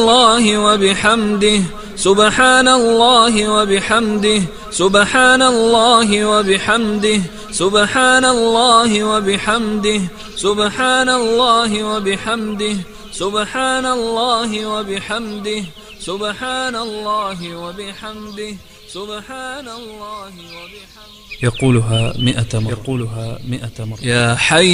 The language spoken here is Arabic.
الله وبحمده سبحان الله وبحمده سبحان الله وبحمده سبحان الله وبحمده سبحان الله وبحمده سبحان الله وبحمده سبحان الله وبحمده سبحان الله وبحمده. يقولها 100 مرة. يا حي